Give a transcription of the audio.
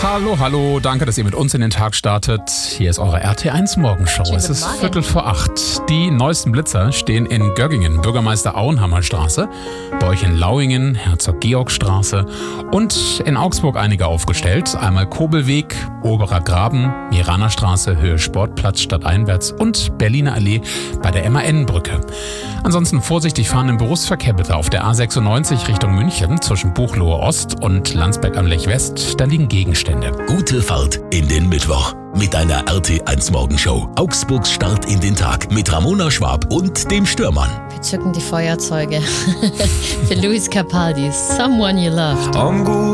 Hallo, hallo, danke, dass ihr mit uns in den Tag startet. Hier ist eure RT1 Morgenshow. Es ist 7:15. Die neuesten Blitzer stehen in Göggingen, Bürgermeister Auenhammer Straße, bei euch in Lauingen, Herzog-Georg-Straße und in Augsburg einige aufgestellt. Einmal Kobelweg, Oberer Graben, Miraner Straße, Höhe Sportplatz stadteinwärts und Berliner Allee bei der MAN-Brücke. Ansonsten vorsichtig fahren im Berufsverkehr bitte auf der A96 Richtung München zwischen Buchloe Ost und Landsberg am Lech West. Da liegen Gegenstände. Gute Fahrt in den Mittwoch mit einer RT1 Morgenshow. Augsburgs Start in den Tag mit Ramona Schwab und dem Stürmann. Wir zücken die Feuerzeuge für Luis Capaldi, Someone You Loved.